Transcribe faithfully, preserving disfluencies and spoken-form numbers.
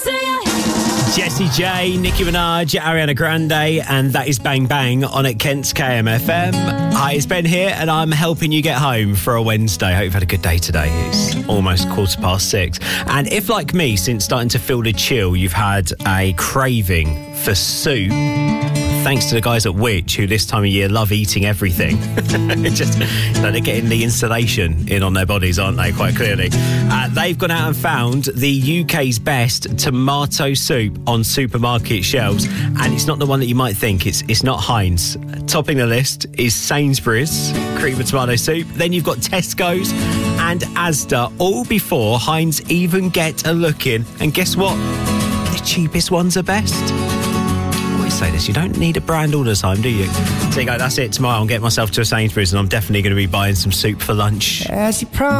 Jessie J, Nicki Minaj, Ariana Grande, and that is Bang Bang on at Kent's K M F M. Hi, it's Ben here, and I'm helping you get home for a Wednesday. Hope you've had a good day today. It's almost quarter past six. And if, like me, since starting to feel the chill, you've had a craving for soup, thanks to the guys at Which, who this time of year love eating everything. Just, you know, they're getting the insulation in on their bodies, aren't they, quite clearly? Uh, they've gone out and found the U K's best tomato soup on supermarket shelves. And it's not the one that you might think. It's it's not Heinz. Topping the list is Sainsbury's cream of tomato soup. Then you've got Tesco's and Asda, all before Heinz even get a look in. And guess what? The cheapest ones are best. Say this, you don't need a brand all the time, do you? So you go, that's it, tomorrow I'll get myself to a Sainsbury's and I'm definitely going to be buying some soup for lunch. As you promised.